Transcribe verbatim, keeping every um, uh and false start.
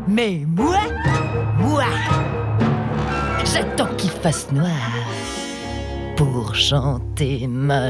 Mais moi, moi, j'attends qu'il fasse noir pour chanter ma